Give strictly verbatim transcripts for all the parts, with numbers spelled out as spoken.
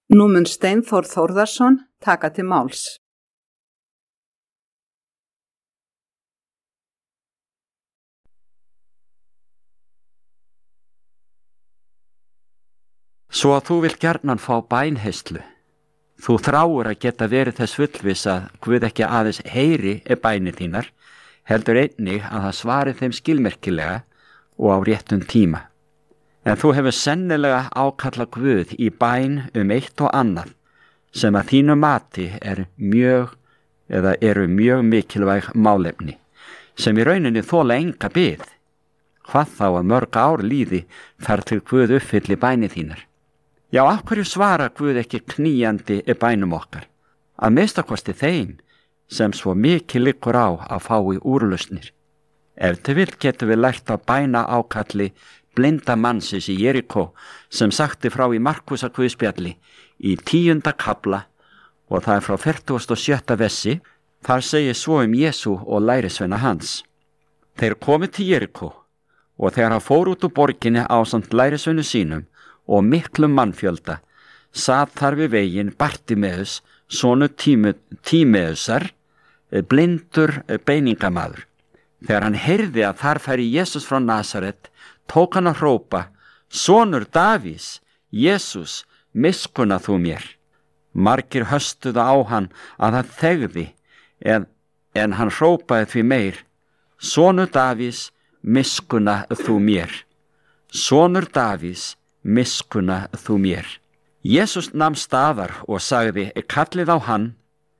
Nú mun Steinþór Þórðarson taka til máls. Svo að þú vilt gjarnan fá bænheyslu. Þú þráir að geta verið þess fullviss að Guð ekki aðeins heyri bænir þínar, heldur einnig að það svari þeim skilmerkilega og á réttum tíma. En þú hefur sennilega ákallað Guð í bæn um eitt og annað sem að þínu mati er mjög eða eru mjög mikilvæg málefni sem í rauninni þola enga bið. Hvað þá að mörg ár líði þar til Guð uppfylli bænir þínar. Já, af hverju svara Guð ekki knýjandi bænum okkar? Að minnstakosti þeim sem svo mikið liggur á að fá í úrlausnir. Ef til vill getum við lært að bæna ákalli blinda mannsins í Jerikó sem sagti frá í Markúsar guðspjalli í tíunda kafla og það er frá fertugasta og sjötta versi. Þar segir svo um Jesú og lærisveina hans. Þeir komu til Jerikó og þegar hann fór út úr borginni ásamt lærisveinu sínum og miklum mannfjölda, sat þar við veginn Bartimeus, sonur Tímeusar, blindur beiningamaður. Þegar hann heyrði að þar færi Jesús frá Nasaret, tók hann að hrópa: Sonur Davís, Jesús, miskunna þú mér. Margir höstuðu á hann að hann þegði, en, en hann hrópaði því meir: Sonur Davís, miskunna þú mér. Sonur Davís, miskunna þú mér. Jesús nam staðar og sagði: Kallið á hann.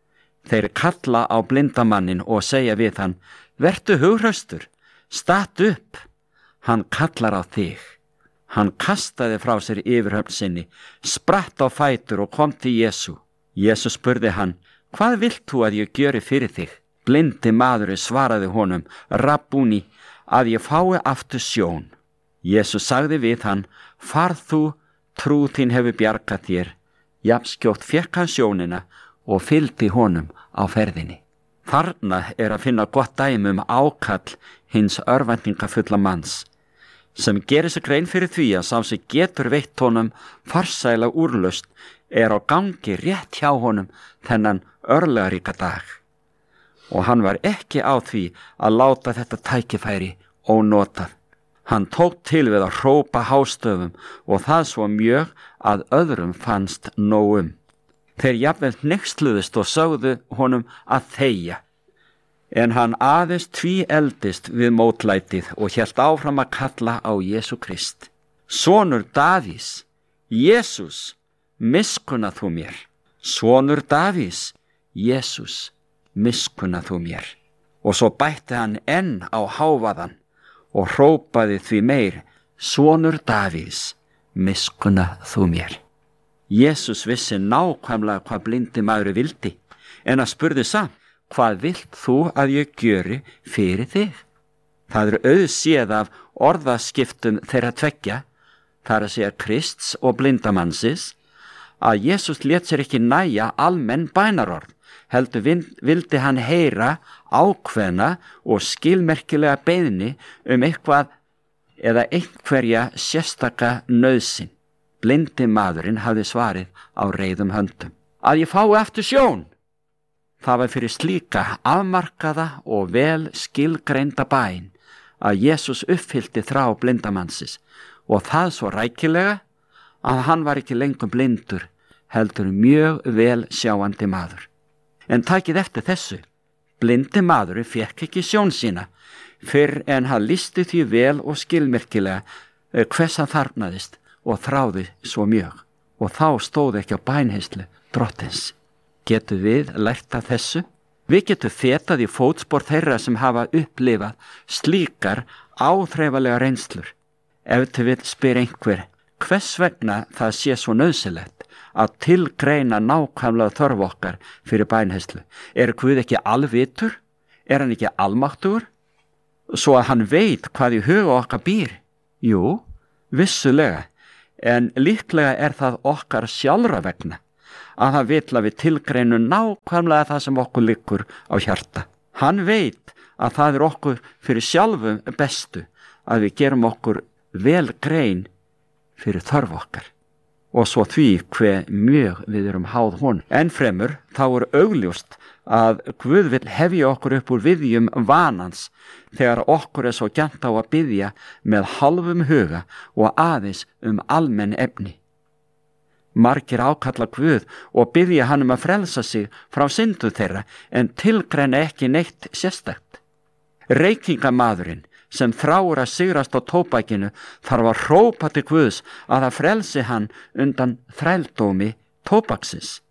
Þeir kalla á blindamannin og segja við hann: Vertu hughraustur, statt upp. Hann kallar á þig. Hann kastaði frá sér yfirhöfn sinni, spratt á fætur og kom til Jesú. Jesús spurði hann: Hvað vilt þú að ég gjöri fyrir þig? Blindi maðurinn svaraði honum: Rabbúni, að ég fái aftur sjón. Jesús sagði við hann: Farð þú, trú þín hefur bjargað þér. Jafnskjótt fékk hann sjónina og fylgdi honum á ferðinni. Þarna er að finna gott dæmi um ákall hins örvæntingafulla manns, sem gerir sig grein fyrir því að sá sem getur veitt honum farsæla úrlausn er á gangi rétt hjá honum þennan örlagaríka dag. Og hann var ekki á því að láta þetta tækifæri ónotað. Hann tók til við að hrópa hástöfum og það svo mjög að öðrum fannst nóg um. Þeir jafnvel hneyksluðust og sögðu honum að þegja. En hann aðeins tvíeldist við mótlætið og hélt áfram að kalla á Jesú Krist. Sonur Davís, Jesús, miskunna þú mér. Sonur Davís, Jesús, miskunna þú mér. Og svo bætti hann enn á hávaðan og hrópaði því meir: Sonur Davís, miskunna þú mér. Jesús vissi nákvæmlega hvað blindi maður vildi, en að spurði samt: Hvað vilt þú að ég gjöri fyrir þig? Það er auðséð af orðaskiptum þeirra tveggja, þar að segja Krists og blindamannsins, að Jesús lét sér ekki næja almenn bænarorð, heldur vildi hann heyra ákveðna og skilmerkilega beiðni um eitthvað eða einhverja sérstaka nauðsyn. Blindi maðurinn hafði svarið á reiðum höndum: Að ég fái aftur sjón. Það var fyrir slíka afmarkaða og vel skilgreinda bæn að Jesús uppfyllti þrá blindamannsins, og það svo rækilega að hann var ekki lengur blindur, heldur mjög vel sjáandi maður. En takið eftir þessu: blindi maðurinn fékk ekki sjón sína fyrr en hann lýsti því vel og skilmerkilega hvers hann þarfnaðist og þráði svo mjög, og þá stóð ekki á bænheyslu drottins. Getum við lært af þessu? Við getum fetað í fótspor þeirra sem hafa upplifað slíkar áþreifalega reynslur. Ef til vill spyr einhver hvers vegna það sé svo nauðsynlegt að tilgreina nákvæmlega þörf okkar fyrir bænheyslu. Er Guð ekki alvitur? Er hann ekki almáttugur? Svo að hann veit hvað í huga okkar býr? Jú, vissulega, en líklega er það okkar sjálfra vegna að hann vill að við tilgreinum nákvæmlega það sem okkur liggur á hjarta. Hann veit að það er okkur fyrir sjálfum bestu að við gerum okkur vel grein fyrir þörf okkar. og svo því hve mjög við erum háð honum. Enn fremur þá er augljóst að Guð vill hefja okkur upp úr viðjum vanans þegar okkur er svo gjarnt á að biðja með hálfum huga og aðeins um almenn efni. Margir ákalla Guð og biðja hann um að frelsa sig frá syndu þeirra en tilgreina ekki neitt sérstakt. Reykingamaðurinn sem þráir að sigrast á tóbakinu þarf að hrópa til Guðs að það frelsi hann undan þrældómi tóbaksins.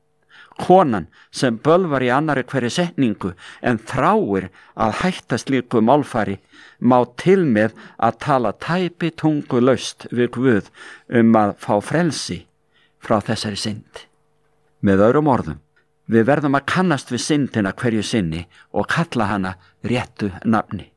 Konan sem bölvar í annari hverri setningu en þráir að hætta slíku málfari má til með að tala tæpi tungu laust við Guð um að fá frelsi frá þessari synd. Með öðrum orðum, við verðum að kannast við syndina hverju sinni og kalla hana réttu nafni.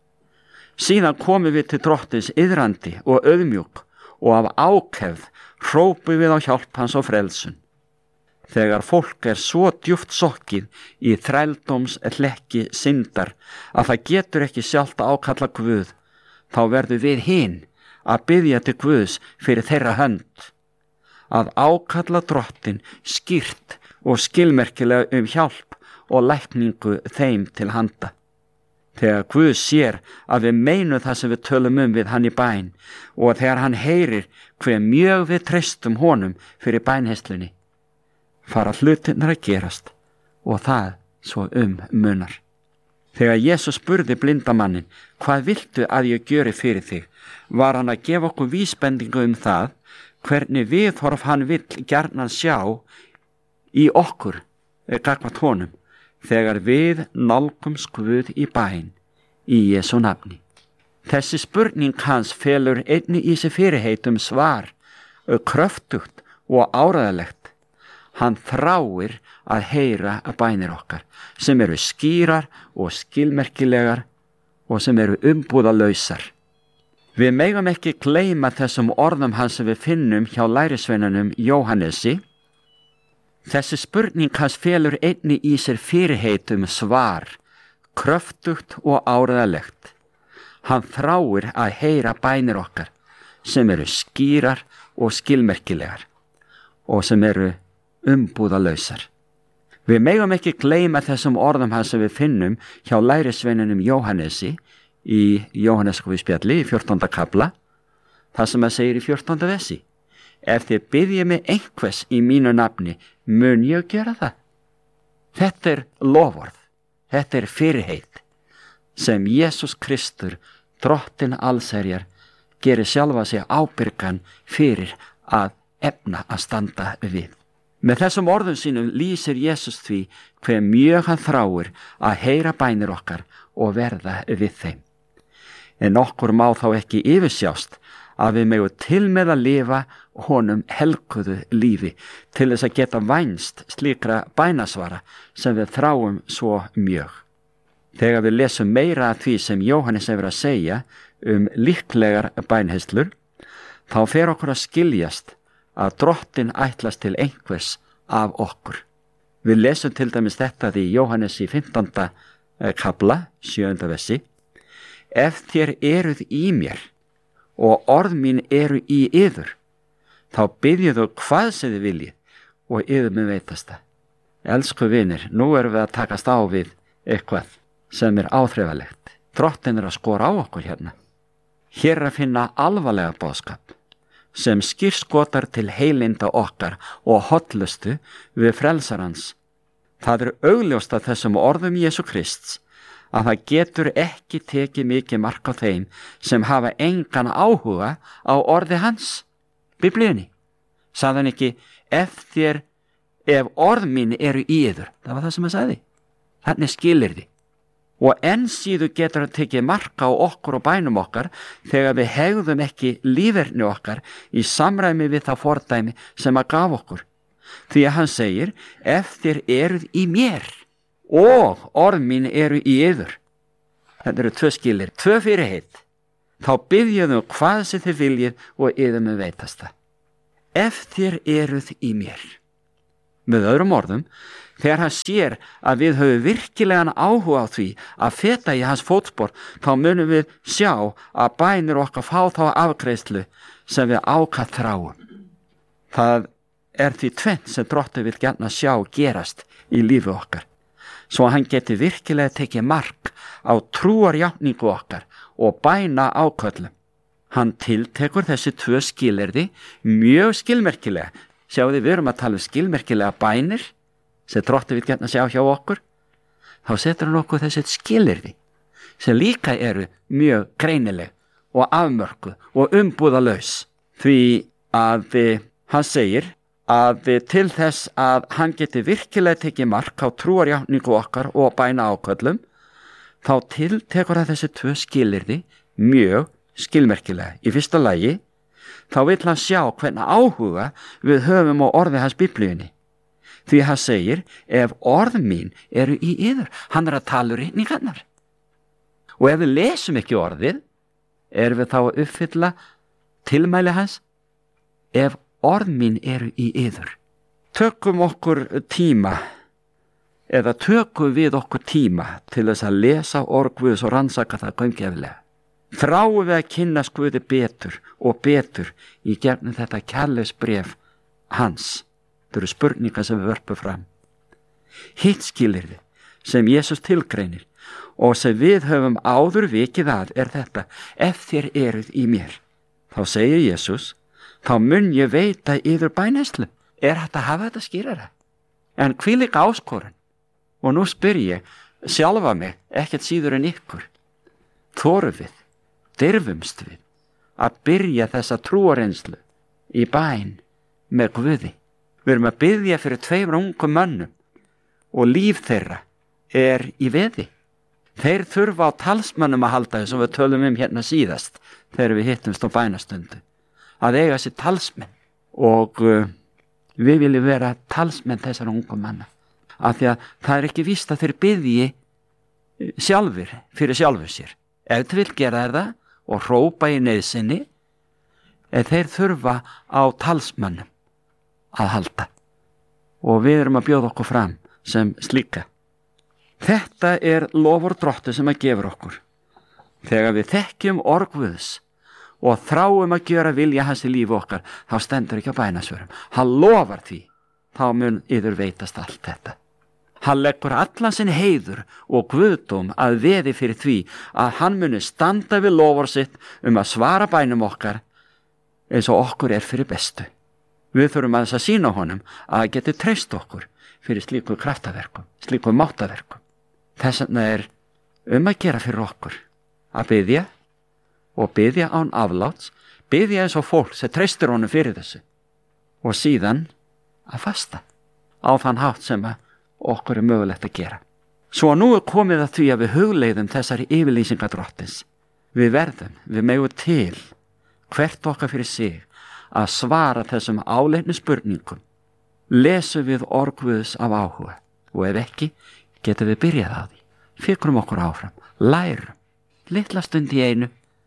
Síðan komum við til Drottins iðrandi og auðmjúk og af ákefð hrópum við á hjálp hans og frelsun. Þegar fólk er svo djúpt sokkið í þrældóms hlekki syndar að það getur ekki sjálft að ákalla Guð, þá verður við hin að biðja til Guðs fyrir þeirra hönd, að ákalla Drottin skýrt og skilmerkilega um hjálp og lækningu þeim til handa. Þegar Guð sér að við meinum það sem við tölum um við hann í bæn og þegar hann heyrir hve mjög við treystum honum fyrir bænheyslunni, fara hlutirnar að gerast og það svo um munar. Þegar Jesús spurði blindamannin, hvað viltu að ég gjöri fyrir þig, var hann að gefa okkur vísbendingu um það hvernig viðhorf hann vill gjarnan sjá í okkur gagnvart honum þegar við nálgumst Guð í bæn í Jesú nafni. Þessi spurning hans felur einnig í sig fyrirheitum svar, kröftugt og áræðilegt. Hann þráir að heyra að bænir okkar sem eru skýrar og skilmerkilegar og sem eru umbúðalausar. Við megum ekki gleyma þessum orðum hans sem við finnum hjá lærisveinunum Jóhannesi. Þessi spurning hans felur einnig í sér fyrirheitum svar, kröftugt og áræðilegt. Hann þráir að heyra bænir okkar sem eru skýrar og skilmerkilegar og sem eru umbúðalausar. Við megum ekki gleyma þessum orðum hans sem við finnum hjá lærisveinunum Jóhannesi í Jóhanneskofispjalli í fjórtánda kafla, það sem að segir í fjórtánda versi. Ef þið biðjið mig einhvers í mínu nafni, mun ég gera það. Þetta er loforð, þetta er fyrirheit sem Jesús Kristur, Drottinn allsherjar, gerir sjálfa sig ábyrgan fyrir að efna að standa við. Með þessum orðum sínum lýsir Jesús því hve mjög hann þráir að heyra bænir okkar og verða við þeim. En okkur má þá ekki yfirsjást að við megum til með að lifa honum helguðu lífi til þess að geta vænst slíkra bænasvara sem við þráum svo mjög. Þegar við lesum meira af því sem Jóhannes hefur að segja um líklegar bænheyslur, þá fer okkur að skiljast að Drottinn ætlast til einhvers af okkur. Við lesum til dæmis þetta í Jóhannes í fimmtánda kafla, sjöunda versi. Ef þér eruð í mér og orð mín eru í yður, þá biðjið þú hvað sem þið viljið og yður mun veitast það. Elsku vinir, nú erum við að takast á við eitthvað sem er áþreifalegt. Drottinn er að skora á okkur hérna. Hér er að finna alvarlega boðskap sem skírskotar til heilinda okkar og hollustu við frelsarans. Það er augljóst að þessum orðum Jesú Krists að það getur ekki tekið mikið mark á þeim sem hafa engan áhuga á orði hans. Biblíunni sagði hann ekki, ef þér, ef orð mín eru í yður. Það var það sem hann sagði. Þannig skilir þið. Og enn síðu getur að tekið marka á okkur og bænum okkar þegar við hegðum ekki líferni okkar í samræmi við það fordæmi sem að gaf okkur. Því að hann segir, ef þér eruð í mér og orð mín eru í yður. Þetta eru tvö skilir, tvö fyrirheit. Þá biðjum hvað sem þið viljið og yður mun veitast það. Ef þér eruð í mér. Með öðrum orðum, þegar hann sér að við höfum virkilegan áhuga á því að feta í hans fótspor, þá munum við sjá að bænir okkar fá þá afgreiðslu sem við ákatt þráum. Það er því tvennt sem Drottinn vill gjarna sjá gerast í lífi okkar, svo að hann geti virkilega tekið mark á trúarjátningu okkar og bæna áköllum. Hann tiltekur þessi tvö skilyrði mjög skilmerkilega. Sjáðu, við erum að tala um skilmerkilega bænir sem Drottinn vill gjarna sjá hjá okkur. Þá setur hann okkur þessi skilyrði sem líka eru mjög greinileg og afmörkuð og umbúðalaus, því að hann segir að til þess að hann geti virkilega tekið mark á trúarjátningu okkar og bæna áköllum, þá tiltekur hann þessi tvö skilyrði mjög skilmerkilega. Í fyrsta lagi þá vill hann sjá hvernig áhuga við höfum á orði hans Biblíunni, því hann segir, ef orð mín eru í yður, hann er að tala um ritningarnar. Og ef við lesum ekki orðið, erum við þá að uppfylla tilmæli hans, ef orð mín eru í yður. Tökum okkur tíma, eða tökum við okkur tíma til þess að lesa orð Guðs og rannsaka það gaumgæfilega. Þráum við að kynnast Guði betur og betur í gegnum þetta kærleiksbréf hans. Það eru spurningar sem við vörpum fram. Hitt skilyrði sem Jesús tilgreinir og sem við höfum áður vikið að er þetta: ef þér eruð í mér. Þá segir Jesús, þá mun ég veita yður bænheyslu. Er hægt að hafa þetta skýrara? En hvílík áskorun. Og nú spyr ég sjálfa mig, ekkert síður en ykkur. Þorum við, dirfumst við að byrja þessa trúarreynslu í bæn með Guði? Við erum að biðja fyrir tveimur ungum mönnum og líf þeirra er í veði. Þeir þurfa á talsmönnum að halda, þess að við tölum um hérna síðast þegar við hittumst á bænastundu, að eiga sér talsmenn, og uh, við viljum vera talsmenn þessar ungum manna, af því að það er ekki víst að þeir biðji sjálfur fyrir sjálfur sér. Ef þið vil gera þeir það og hrópa í neyðsinni, en þeir þurfa á talsmönnum að halda, og við erum að bjóða okkur fram sem slíka. Þetta er lofur Drottu sem að gefur okkur. Þegar við þekkjum orð Guðs og þráum að gera vilja hans í lífi okkar, þá stendur ekki á bænasvörum. Hann lofar því, þá mun yður veitast allt þetta. Hann leggur allan sinn heiður og guðdóm að veði fyrir því að hann muni standa við lofur sitt um að svara bænum okkar eins og okkur er fyrir bestu. Við þurfum að þess að sína honum að geti treyst okkur fyrir slíku kraftaverkum, slíku máttaverkum. Þess vegna er um að gera fyrir okkur að biðja og biðja án afláts, biðja eins og fólk sem treystir honum fyrir þessu, og síðan að fasta á þann hátt sem að okkur er mögulegt að gera. Svo nú er komið að því að við hugleiðum þessari yfirlýsingar Drottins. Við verðum, við megum til hvert okkar fyrir sig að svara þessum áleitnu spurningum. Lesum við orð Guðs af áhuga, og ef ekki, getum við byrjað á því. Fikrum okkur áfram, lærum, litla stund í einu,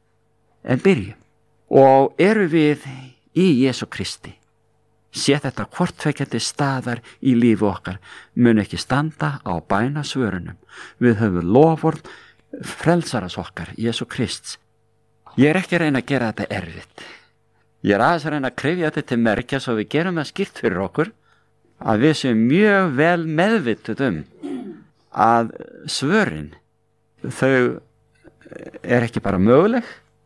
en byrjum. Og eru við í Jesú Kristi, sé þetta hvortveikjandi staðar í lífi okkar, mun ekki standa á bænasvörunum. Við höfum loford frelsaras okkar, Jesú Krists. Ég er ekki að reyna að gera þetta erfitt. Ég er aðeins að reyna að krifja þetta til merkja svo við gerum það skýrt fyrir okkur, að við séum mjög vel meðvituð um að svörin, þau er ekki bara möguleg,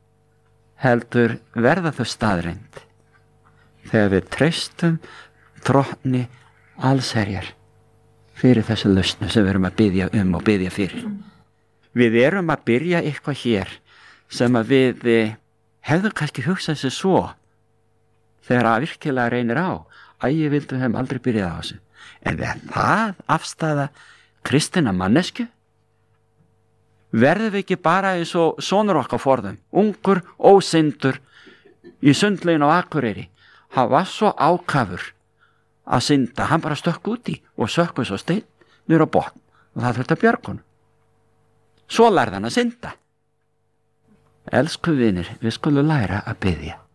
heldur verða þau staðreind þegar við treystum Drottni allsherjar fyrir þessu lausnu sem við erum að biðja um og biðja fyrir. Við erum að byrja eitthvað hér sem að við hefðum kannski hugsað sér svo þegar að virkilega reynir á, að ég vildi við hefum aldrei byrjað á þessu. En er það afstæða kristinna mannesku? Verðum við ekki bara eins og sonur okkar forðum, ungur, ósyndur, í sundlegin á Akureyri, hann var svo ákafur að synda, hann bara stökk út í og sökk svo steinn niður á botn og það þurfti að bjarga honum. Svo lærði hann að synda. Elsku vinir, við skulum læra að biðja.